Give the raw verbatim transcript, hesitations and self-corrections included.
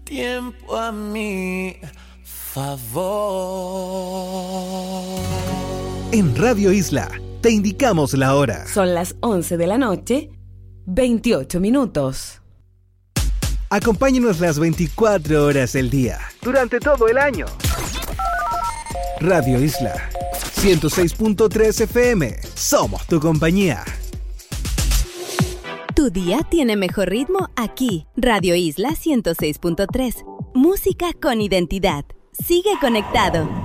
tiempo a mi favor. En Radio Isla te indicamos la hora. Son las once de la noche, veintiocho minutos. Acompáñanos las veinticuatro horas del día, durante todo el año. Radio Isla, ciento seis punto tres F M. Somos tu compañía. Tu día tiene mejor ritmo aquí. Radio Isla ciento seis punto tres. Música con identidad. Sigue conectado.